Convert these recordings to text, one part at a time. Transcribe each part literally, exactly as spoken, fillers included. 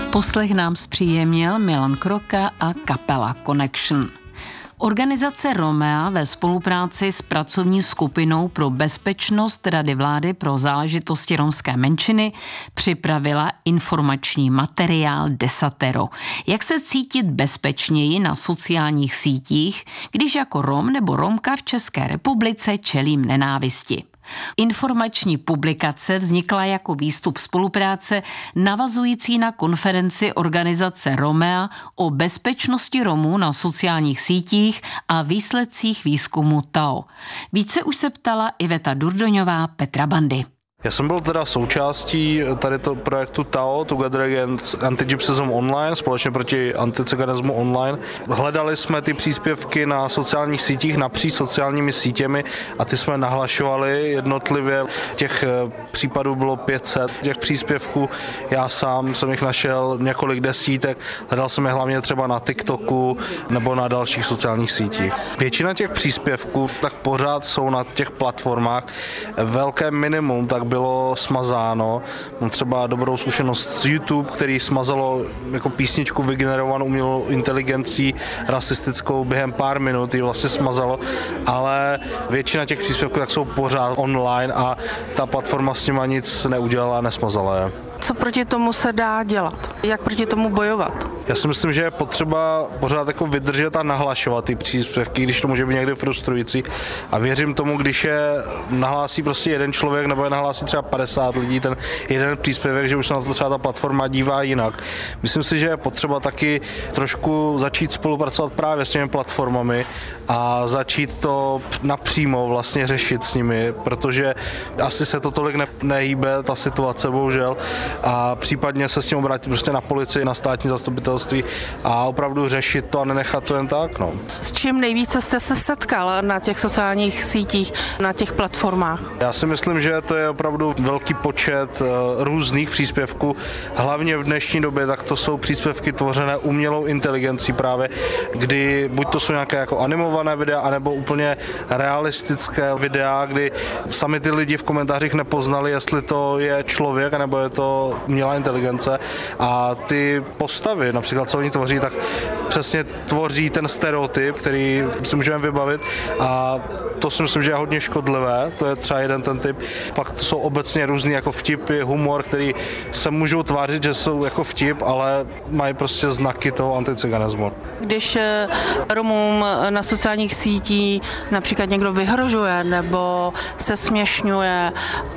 Poslech nám zpříjemnil Milan Kroka a kapela Connection. Organizace Romea ve spolupráci s pracovní skupinou pro bezpečnost Rady vlády pro záležitosti romské menšiny připravila informační materiál Desatero. Jak se cítit bezpečněji na sociálních sítích, když jako Rom nebo Romka v České republice čelím nenávisti. Informační publikace vznikla jako výstup spolupráce navazující na konferenci organizace Romea o bezpečnosti Romů na sociálních sítích a výsledcích výzkumu T A O. Více už se ptala Iveta Durdoňová Petra Bandy. Já jsem byl teda součástí tady toho projektu T A O, Together Against Anti-Gypsyism Online, společně proti anticiganismu online. Hledali jsme ty příspěvky na sociálních sítích, napříč sociálními sítěmi a ty jsme nahlašovali jednotlivě. Těch případů bylo pět set, těch příspěvků. Já sám jsem jich našel několik desítek, hledal jsem je hlavně třeba na TikToku nebo na dalších sociálních sítích. Většina těch příspěvků tak pořád jsou na těch platformách. Velké minimum tak bylo smazáno. Mám třeba dobrou zkušenost z YouTube, který smazalo jako písničku vygenerovanou umělou inteligencí rasistickou během pár minut, ji vlastně smazalo, ale většina těch příspěvků tak jsou pořád online a ta platforma s nima nic neudělala a nesmazala je. Co proti tomu se dá dělat? Jak proti tomu bojovat? Já si myslím, že je potřeba pořád jako vydržet a nahlašovat ty příspěvky, když to může být někdy frustrující. A věřím tomu, když je nahlásí prostě jeden člověk nebo je nahlásí třeba padesát lidí ten jeden příspěvek, že už se na to třeba ta platforma dívá jinak. Myslím si, že je potřeba taky trošku začít spolupracovat právě s těmi platformami a začít to napřímo vlastně řešit s nimi, protože asi se to tolik ne- nehýbe, ta situace, bohužel. A případně se s tím obrátit prostě na policii, na státní zastupitelství a opravdu řešit to a nenechat to jen tak. No. S čím nejvíce jste se setkal na těch sociálních sítích, na těch platformách? Já si myslím, že to je opravdu velký počet různých příspěvků. Hlavně v dnešní době tak to jsou příspěvky tvořené umělou inteligencí právě, kdy buď to jsou nějaké jako animované videa, anebo úplně realistické videa, kdy sami ty lidi v komentářích nepoznali, jestli to je člověk, nebo je to umělá inteligence a ty postavy, například co oni tvoří, tak přesně tvoří ten stereotyp, který si můžeme vybavit a to si myslím, že je hodně škodlivé, to je třeba jeden ten typ. Pak to jsou obecně různý jako vtipy, humor, který se můžou tvářit, že jsou jako vtip, ale mají prostě znaky toho anticiganismu. Když Romům na sociálních sítích například někdo vyhrožuje nebo se směšňuje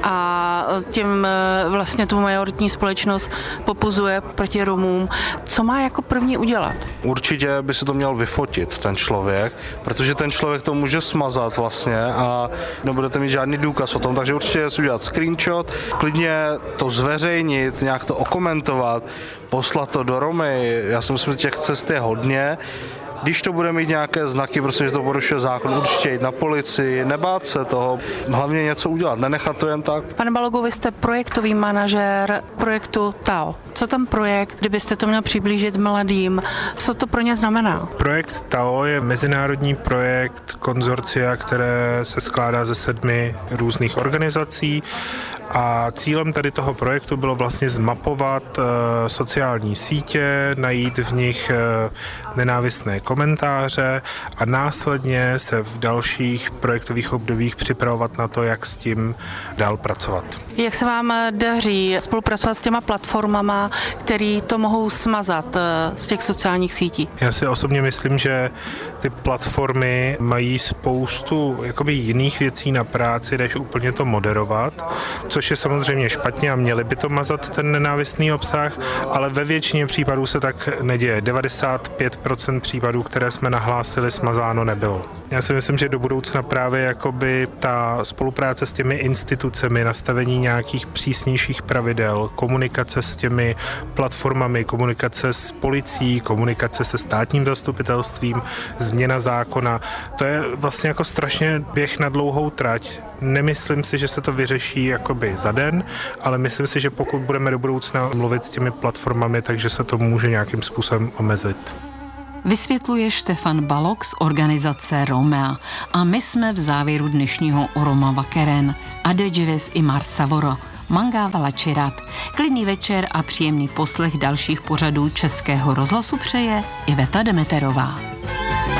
a tím vlastně tu majoritní společnost popuzuje proti Romům, co má jako první udělat? Určitě by se to měl vyfotit ten člověk, protože ten člověk to může smazat vlastně a nebudete mít žádný důkaz o tom, takže určitě si udělat screenshot, klidně to zveřejnit, nějak to okomentovat, poslat to do Romy. Já si myslím, že těch cest je hodně. Když to bude mít nějaké znaky, protože to porušuje zákon, určitě jít na policii, nebát se toho, hlavně něco udělat, nenechat to jen tak. Pane Balogu, vy jste projektový manažér projektu T A O. Co ten projekt, kdybyste to měl přiblížit mladým, co to pro ně znamená? Projekt T A O je mezinárodní projekt konzorcia, které se skládá ze sedmi různých organizací. A cílem tady toho projektu bylo vlastně zmapovat uh, sociální sítě, najít v nich uh, nenávistné komentáře a následně se v dalších projektových obdobích připravovat na to, jak s tím dál pracovat. Jak se vám daří spolupracovat s těma platformama, které to mohou smazat uh, z těch sociálních sítí? Já si osobně myslím, že ty platformy mají spoustu jakoby jiných věcí na práci, než úplně to moderovat, což je samozřejmě špatně a měli by to mazat ten nenávistný obsah, ale ve většině případů se tak neděje. devadesát pět procent případů, které jsme nahlásili, smazáno nebylo. Já si myslím, že do budoucna právě jakoby ta spolupráce s těmi institucemi, nastavení nějakých přísnějších pravidel, komunikace s těmi platformami, komunikace s policií, komunikace se státním zastupitelstvím, změna zákona, to je vlastně jako strašně běh na dlouhou trať. Nemyslím si, že se to vyřeší jakoby za den, ale myslím si, že pokud budeme do budoucna mluvit s těmi platformami, takže se to může nějakým způsobem omezit. Vysvětluje Štefan Balog z organizace Romea a my jsme v závěru dnešního Roma Vakeren. Ade Dživis i Mar Savoro. Manga Valačerat. Klidný večer a příjemný poslech dalších pořadů Českého rozhlasu přeje Iveta Demeterová.